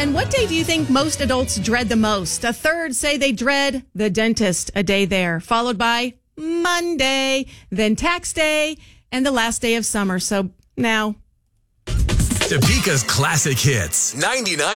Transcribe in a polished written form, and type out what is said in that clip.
And what day do you think most adults dread the most? A third say they dread the dentist, a day there, followed by Monday, then tax day, and the last day of summer. So now. Topeka's classic hits. 99.